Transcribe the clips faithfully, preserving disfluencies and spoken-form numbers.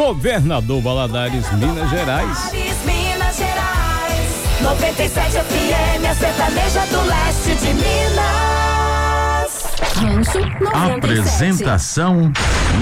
Governador Valadares, Minas Gerais. Minas Gerais, noventa e sete F M, a sertaneja do leste de Minas. Rancho noventa e sete. Apresentação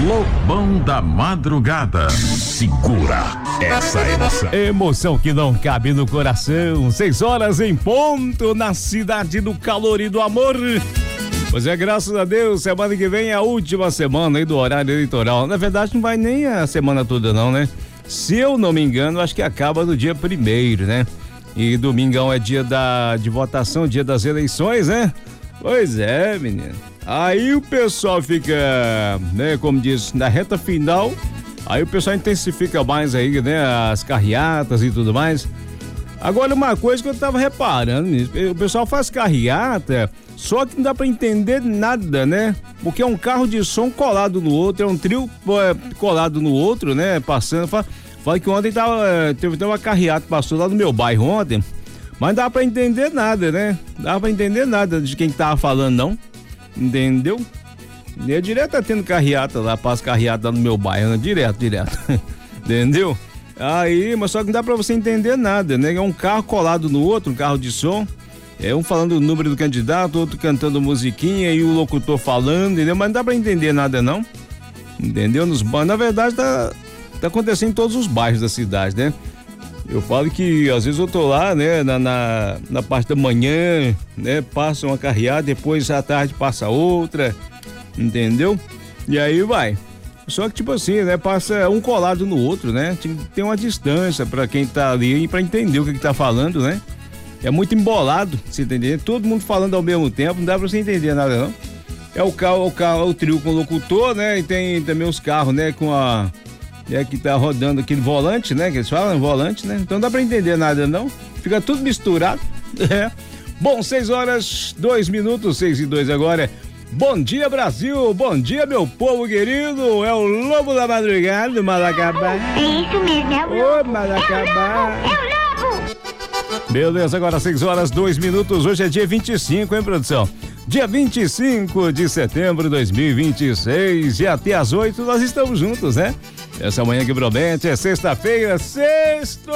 Lobão da Madrugada. Segura essa emoção. Emoção que não cabe no coração. Seis horas em ponto na cidade do calor e do amor. Pois é, graças a Deus, semana que vem é a última semana aí do horário eleitoral. Na verdade, não vai nem a semana toda não, né? Se eu não me engano, acho que acaba no dia primeiro, né? E domingão é dia da, de votação, dia das eleições, né? Pois é, menino. Aí o pessoal fica, né, como diz, na reta final, aí o pessoal intensifica mais aí, né, as carreatas e tudo mais. Agora, uma coisa que eu tava reparando, o pessoal faz carreata, só que não dá pra entender nada, né? Porque é um carro de som colado no outro, é um trio é, colado no outro, né? Passando, fala, fala que ontem tava, teve uma carreata que passou lá no meu bairro ontem, mas não dá pra entender nada, né? Não dá pra entender nada de quem tava falando, não. Entendeu? E é direto tá tendo carreata lá, passa carreata lá no meu bairro, né? Direto, direto. Entendeu? Aí, mas só que não dá pra você entender nada, né? É um carro colado no outro, um carro de som. É um falando o número do candidato, outro cantando musiquinha e o locutor falando, entendeu? Mas não dá pra entender nada, não. Entendeu? Nos, na verdade, tá, tá acontecendo em todos os bairros da cidade, né? Eu falo que às vezes eu tô lá, né, na, na, na parte da manhã, né, passa uma carreada, depois à tarde passa outra, entendeu? E aí vai. Só que tipo assim, né, passa um colado no outro, né? Tem uma distância pra quem tá ali pra entender o que que tá falando, né? É muito embolado, você entender? Todo mundo falando ao mesmo tempo, não dá pra você entender nada, não. É o carro, o carro, o trio com o locutor, né? E tem também os carros, né, com a... É que tá rodando aquele volante, né? Que eles falam, volante, né? Então não dá pra entender nada, não. Fica tudo misturado. É. Bom, seis horas, dois minutos, seis e dois agora. Bom dia, Brasil. Bom dia, meu povo querido. É o Lobo da Madrugada do Malacabá. É isso mesmo, é o Lobo. Ô, Malacabá. É o Lobo. Beleza, agora seis horas, dois minutos. Hoje é dia vinte e cinco, hein, produção? Dia vinte e cinco de setembro de dois mil e vinte e seis. E até às oito nós estamos juntos, né? Essa manhã que promete é sexta-feira, sextou!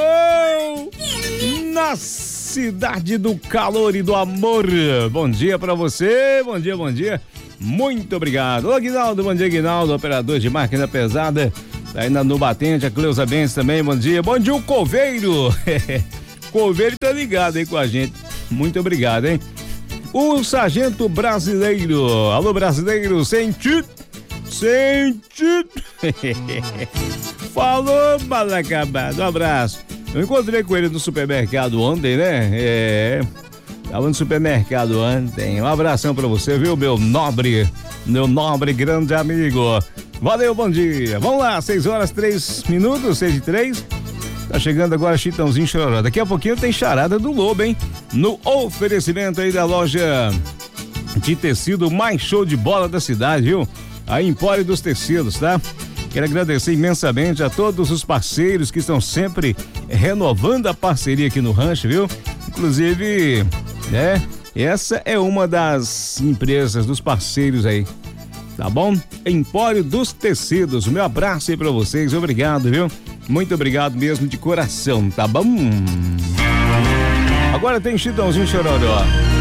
Na cidade do calor e do amor. Bom dia pra você, bom dia, bom dia. Muito obrigado. Ô, Guinaldo, bom dia, Guinaldo, operador de máquina pesada. Tá aí no batente, a Cleusa Benz também, bom dia. Bom dia, o Coveiro. Coveiro tá ligado aí com a gente. Muito obrigado, hein? O Sargento Brasileiro. Alô, brasileiro, senti. Senti. Falou, Malacabado. Um abraço. Eu encontrei com ele no supermercado ontem, né? É. Tava no supermercado ontem. Um abração pra você, viu, meu nobre, meu nobre grande amigo. Valeu, bom dia. Vamos lá, seis horas, três minutos, seis e três. Tá chegando agora Chitãozinho Chororó. Daqui a pouquinho tem charada do Lobo, hein? No oferecimento aí da loja de tecido mais show de bola da cidade, viu? A Empório dos Tecidos, tá? Quero agradecer imensamente a todos os parceiros que estão sempre renovando a parceria aqui no rancho, viu? Inclusive, né? Essa é uma das empresas, dos parceiros aí, tá bom? Empório dos Tecidos, o meu abraço aí pra vocês, obrigado, viu? Muito obrigado mesmo de coração, tá bom? Agora tem Chitãozinho Chororó.